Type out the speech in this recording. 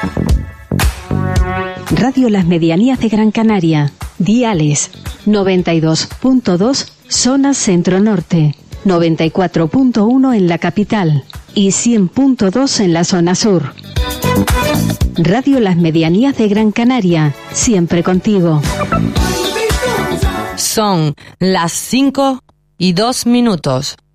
Radio Las Medianías de Gran Canaria. Diales 92.2 zona centro-norte, 94.1 en la capital y 100.2 en la zona sur. Radio Las Medianías de Gran Canaria, siempre contigo. Son las 5:02.